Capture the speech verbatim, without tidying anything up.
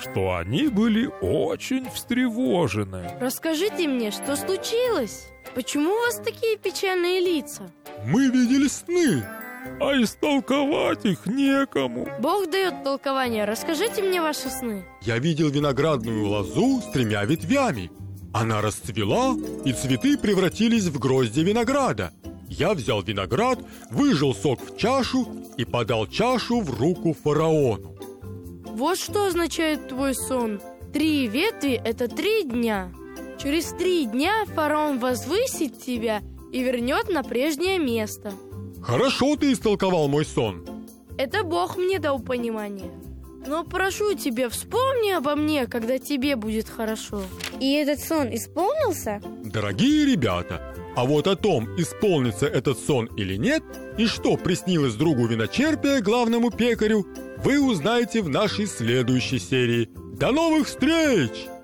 что они были очень встревожены. Расскажите мне, что случилось? Почему у вас такие печальные лица? Мы видели сны, а истолковать их некому. Бог дает толкование, расскажите мне ваши сны. Я видел виноградную лозу с тремя ветвями. Она расцвела, и цветы превратились в грозди винограда. Я взял виноград, выжал сок в чашу и подал чашу в руку фараону. Вот что означает твой сон. Три ветви – это три дня. Через три дня фараон возвысит тебя и вернет на прежнее место. Хорошо ты истолковал мой сон. Это Бог мне дал понимание. Но прошу тебя, вспомни обо мне, когда тебе будет хорошо. И этот сон исполнился? Дорогие ребята, а вот о том, исполнится этот сон или нет, и что приснилось другу виночерпия, главному пекарю, вы узнаете в нашей следующей серии. До новых встреч!